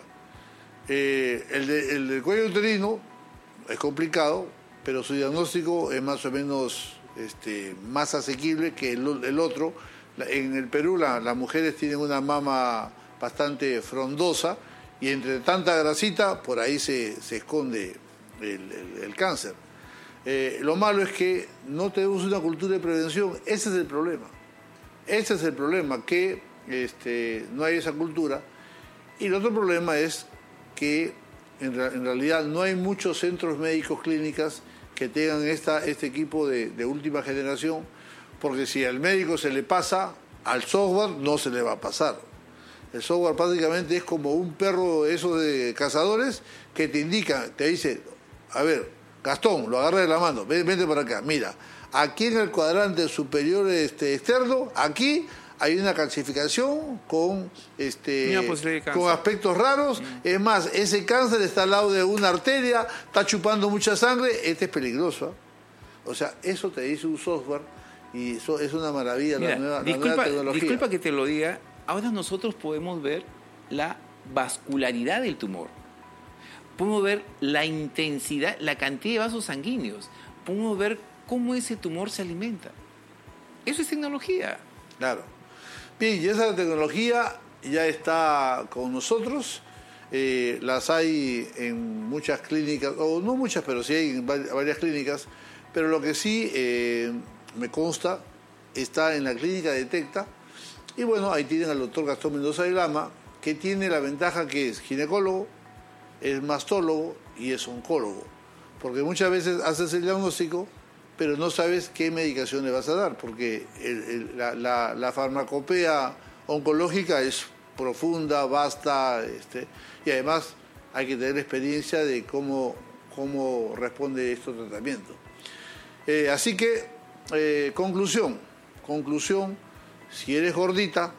eh, el, de, el del cuello uterino es complicado, pero su diagnóstico es más o menos este, más asequible que el, el otro. En el Perú la, las mujeres tienen una mama bastante frondosa y entre tanta grasita por ahí se, se esconde el, el, el cáncer. Eh, lo malo es que no tenemos una cultura de prevención. Ese es el problema. Ese es el problema, que este, no hay esa cultura. Y el otro problema es que en, re, en realidad no hay muchos centros médicos, clínicas que tengan esta, este equipo de, de última generación, porque si al médico se le pasa, al software no se le va a pasar. El software prácticamente es como un perro esos de cazadores que te indica, te dice, a ver, Gastón, lo agarra de la mano, vente para acá, mira, aquí en el cuadrante superior este, externo, aquí hay una calcificación con, este, con aspectos raros, mm. es más, ese cáncer está al lado de una arteria, está chupando mucha sangre, este es peligroso. ¿eh? O sea, eso te dice un software y eso es una maravilla. Mira, la, nueva, disculpa, la nueva tecnología. Disculpa que te lo diga, ahora nosotros podemos ver la vascularidad del tumor. Podemos ver la intensidad, la cantidad de vasos sanguíneos. Podemos ver cómo ese tumor se alimenta. Eso es tecnología. Claro. Bien, y esa tecnología ya está con nosotros. Eh, las hay en muchas clínicas, o no muchas, pero sí hay en varias clínicas. Pero lo que sí eh, me consta está en la clínica Detecta. Y bueno, ahí tienen al doctor Gastón Mendoza de Lama, que tiene la ventaja que es ginecólogo, es mastólogo y es oncólogo, porque muchas veces haces el diagnóstico pero no sabes qué medicación le vas a dar, porque el, el, la, la, la farmacopea oncológica es profunda, vasta, este, y además hay que tener experiencia de cómo, cómo responde estos tratamientos. Eh, así que, eh, conclusión, conclusión, si eres gordita,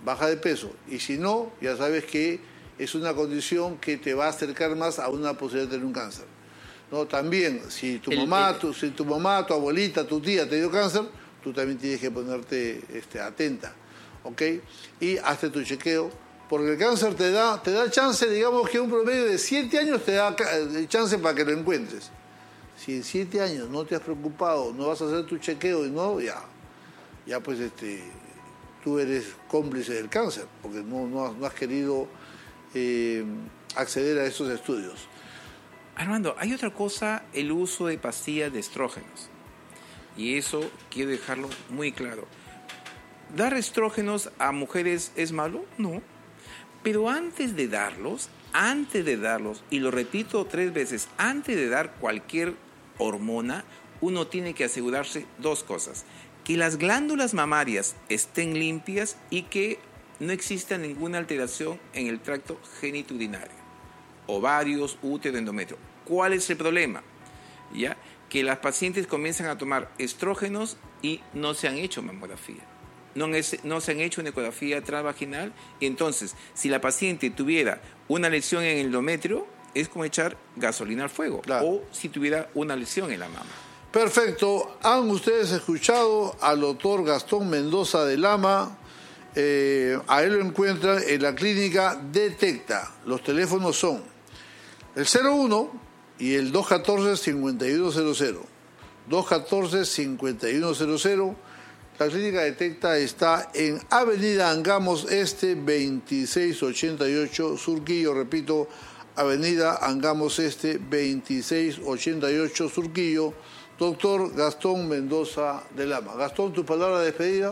baja de peso. Y si no, ya sabes que es una condición que te va a acercar más a una posibilidad de tener un cáncer. ¿No? También, si tu, el, mamá, el... Tu, si tu mamá, tu abuelita, tu tía te dio cáncer, tú también tienes que ponerte este, atenta, ¿ok? Y hazte tu chequeo, porque el cáncer te da, te da chance, digamos que un promedio de siete años te da chance para que lo encuentres. Si en siete años no te has preocupado, no vas a hacer tu chequeo y no, ya, ya pues este, tú eres cómplice del cáncer, porque no, no, has, no has querido eh, acceder a esos estudios. Armando, hay otra cosa, el uso de pastillas de estrógenos. Y eso quiero dejarlo muy claro. ¿Dar estrógenos a mujeres es malo? No. Pero antes de darlos, antes de darlos, y lo repito tres veces, antes de dar cualquier hormona, uno tiene que asegurarse dos cosas. Que las glándulas mamarias estén limpias y que no exista ninguna alteración en el tracto genitourinario. Ovarios, útero, endometrio. ¿Cuál es el problema? ¿Ya? Que las pacientes comienzan a tomar estrógenos y no se han hecho mamografía. No, es, no se han hecho una ecografía transvaginal. Y entonces, si la paciente tuviera una lesión en el endometrio, es como echar gasolina al fuego. Claro. O si tuviera una lesión en la mama. Perfecto. Han ustedes escuchado al doctor Gastón Mendoza de Lama. Eh, a él lo encuentran en la clínica Detecta. Los teléfonos son el cero uno y el dos uno cuatro, cinco uno cero cero. dos uno cuatro, cinco uno cero cero. La clínica Detecta está en Avenida Angamos Este, veintiséis ochenta y ocho, Surquillo, repito, Avenida Angamos Este, veintiséis ochenta y ocho, Surquillo. Doctor Gastón Mendoza de Lama. Gastón, tu palabra de despedida.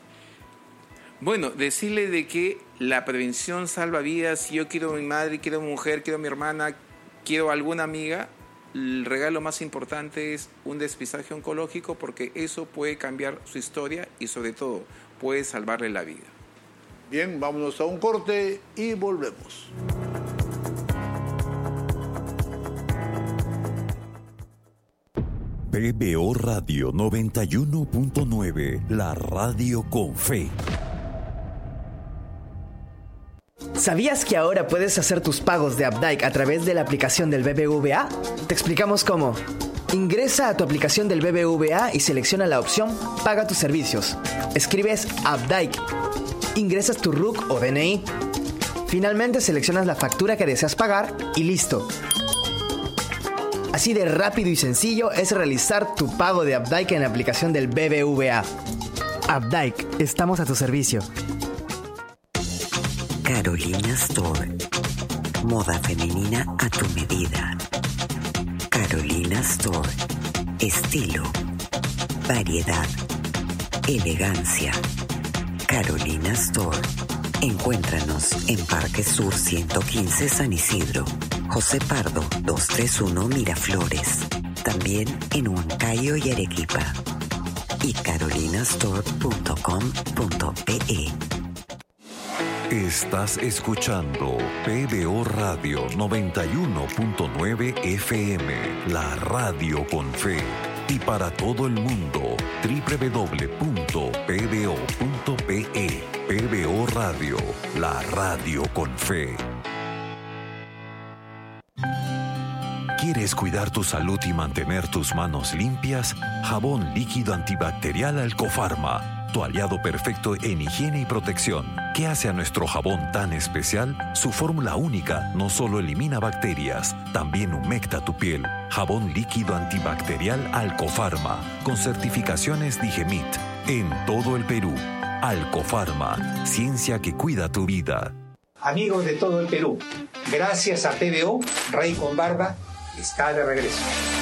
Bueno, decirle de que la prevención salva vidas. Si yo quiero a mi madre, quiero a mi mujer, quiero a mi hermana, quiero a alguna amiga, el regalo más importante es un despistaje oncológico, porque eso puede cambiar su historia y sobre todo puede salvarle la vida. Bien, vámonos a un corte y volvemos. P B O Radio noventa y uno punto nueve, la radio con fe. ¿Sabías que ahora puedes hacer tus pagos de Updike a través de la aplicación del B B V A? Te explicamos cómo. Ingresa a tu aplicación del B B V A y selecciona la opción Paga tus servicios. Escribes Updike. Ingresas tu R U C o D N I. Finalmente seleccionas la factura que deseas pagar y listo. Así de rápido y sencillo es realizar tu pago de Updike en la aplicación del B B V A. Updike, estamos a tu servicio. Carolina Store. Moda femenina a tu medida. Carolina Store. Estilo. Variedad. Elegancia. Carolina Store. Encuéntranos en Parque Sur ciento quince San Isidro. José Pardo doscientos treinta y uno Miraflores. También en Huancayo y Arequipa. Y carolinastore punto com punto pe. Estás escuchando P B O Radio noventa y uno punto nueve F M, la radio con fe. Y para todo el mundo, doble u doble u doble u punto p b o punto p e. P B O Radio, la radio con fe. ¿Quieres cuidar tu salud y mantener tus manos limpias? Jabón líquido antibacterial Alcofarma. Tu aliado perfecto en higiene y protección. ¿Qué hace a nuestro jabón tan especial? Su fórmula única no solo elimina bacterias, también humecta tu piel. Jabón líquido antibacterial Alcofarma, con certificaciones Digemit, en todo el Perú. Alcofarma, ciencia que cuida tu vida. Amigos de todo el Perú, gracias a P B O, Rey con Barba está de regreso.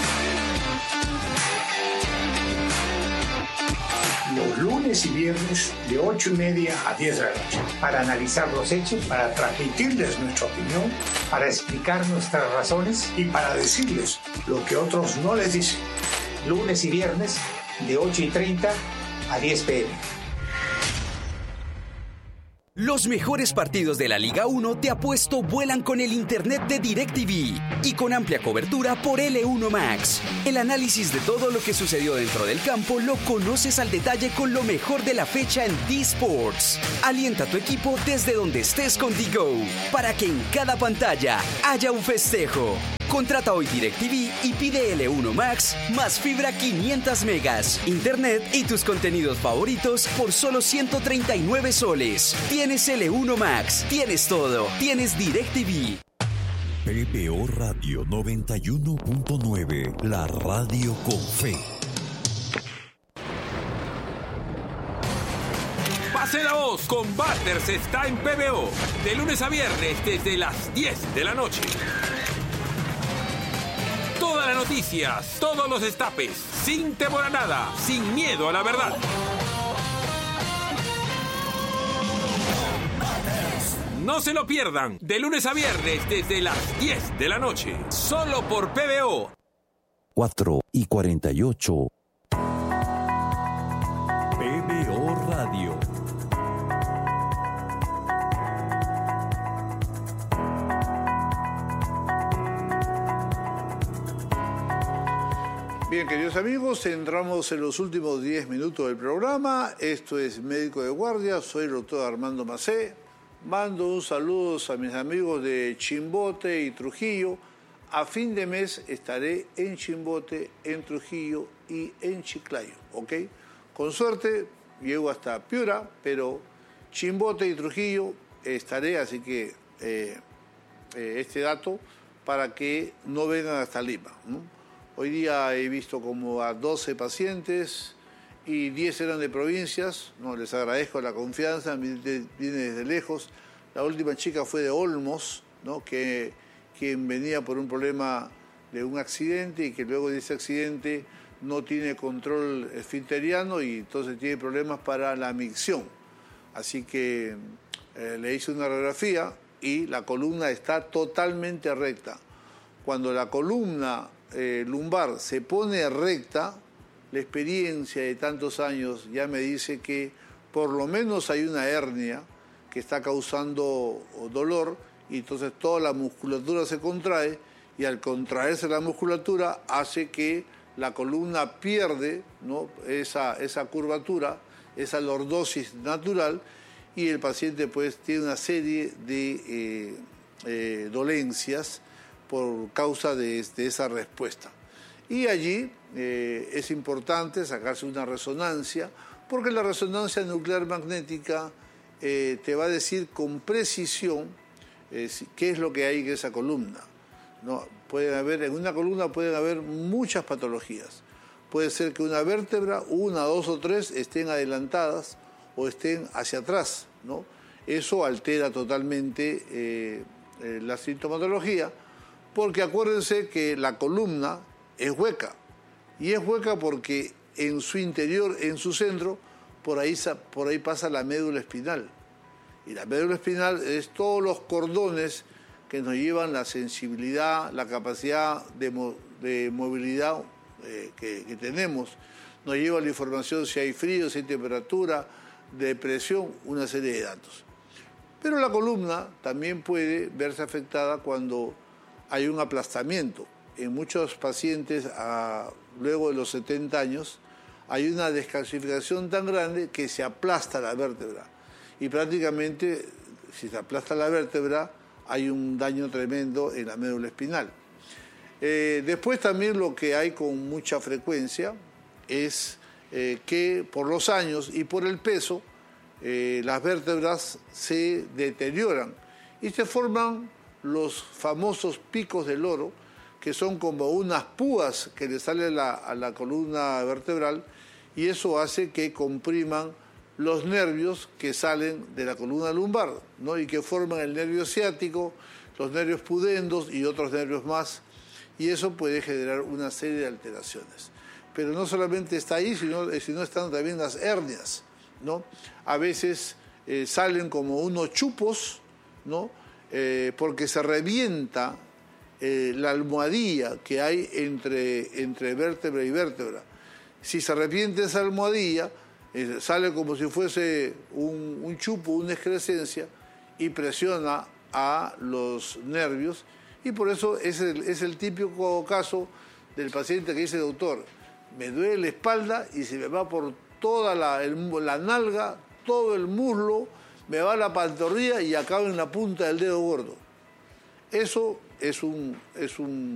Los lunes y viernes de ocho y media a diez de la noche, para analizar los hechos, para transmitirles nuestra opinión, para explicar nuestras razones y para decirles lo que otros no les dicen. Lunes y viernes de ocho y treinta a diez pe eme. Los mejores partidos de la Liga uno te apuesto vuelan con el internet de DirecTV y con amplia cobertura por L uno Max. El análisis de todo lo que sucedió dentro del campo lo conoces al detalle con lo mejor de la fecha en D-Sports. Alienta a tu equipo desde donde estés con D-Go para que en cada pantalla haya un festejo. Contrata hoy DirecTV y pide L uno Max más fibra quinientos megas, internet y tus contenidos favoritos por solo ciento treinta y nueve soles. Tienes L uno Max, tienes todo, tienes DirecTV. P B O Radio noventa y uno punto nueve, la radio con fe. Pase la voz con Butters está en P B O, de lunes a viernes desde las diez de la noche. Todas las noticias, todos los destapes, sin temor a nada, sin miedo a la verdad. No se lo pierdan, de lunes a viernes desde las diez de la noche, solo por P B O. cuatro y cuarenta y ocho. P B O Radio. Bien, queridos amigos, entramos en los últimos diez minutos del programa. Esto es Médico de Guardia, soy el doctor Armando Macé. Mando un saludo a mis amigos de Chimbote y Trujillo. A fin de mes estaré en Chimbote, en Trujillo y en Chiclayo, ¿ok? Con suerte llego hasta Piura, pero Chimbote y Trujillo estaré, así que eh, eh, este dato para que no vengan hasta Lima, ¿no? Hoy día he visto como a doce pacientes y diez eran de provincias. No, les agradezco la confianza, viene desde lejos. La última chica fue de Olmos, ¿no? que, quien venía por un problema de un accidente y que luego de ese accidente no tiene control esfinteriano y entonces tiene problemas para la micción. Así que eh, le hice una radiografía y la columna está totalmente recta. Cuando la columna Eh, lumbar se pone recta, la experiencia de tantos años ya me dice que por lo menos hay una hernia que está causando dolor y entonces toda la musculatura se contrae y al contraerse la musculatura hace que la columna pierde, ¿no? esa, esa curvatura, esa lordosis natural y el paciente pues tiene una serie de eh, eh, dolencias por causa de, de esa respuesta. Y allí eh, es importante sacarse una resonancia, porque la resonancia nuclear magnética eh, te va a decir con precisión eh, qué es lo que hay en esa columna, ¿no? Pueden haber, en una columna pueden haber muchas patologías. Puede ser que una vértebra, una, dos o tres, estén adelantadas o estén hacia atrás, ¿no? Eso altera totalmente eh, eh, la sintomatología, porque acuérdense que la columna es hueca, y es hueca porque en su interior, en su centro, por ahí, por ahí pasa la médula espinal. Y la médula espinal es todos los cordones que nos llevan la sensibilidad, la capacidad de, mo de movilidad eh, que, que tenemos. Nos lleva la información si hay frío, si hay temperatura, de presión, una serie de datos. Pero la columna también puede verse afectada cuando hay un aplastamiento. En muchos pacientes, a, luego de los setenta años, hay una descalcificación tan grande que se aplasta la vértebra. Y prácticamente, si se aplasta la vértebra, hay un daño tremendo en la médula espinal. Eh, después también lo que hay con mucha frecuencia es eh, que por los años y por el peso, eh, las vértebras se deterioran y se forman los famosos picos del loro, que son como unas púas que le salen a la, a la columna vertebral, y eso hace que compriman los nervios que salen de la columna lumbar, ¿no? Y que forman el nervio ciático, los nervios pudendos y otros nervios más, y eso puede generar una serie de alteraciones. Pero no solamente está ahí, sino, sino están también las hernias, ¿no? A veces eh, salen como unos chupos, ¿no? Eh, porque se revienta eh, la almohadilla que hay entre, entre vértebra y vértebra. Si se revienta esa almohadilla, eh, sale como si fuese un, un chupo, una excrescencia, y presiona a los nervios, y por eso es el, es el típico caso del paciente que dice, doctor, me duele la espalda y se me va por toda la, el, la nalga, todo el muslo, me va la pantorrilla y acaba en la punta del dedo gordo. Eso es un, es un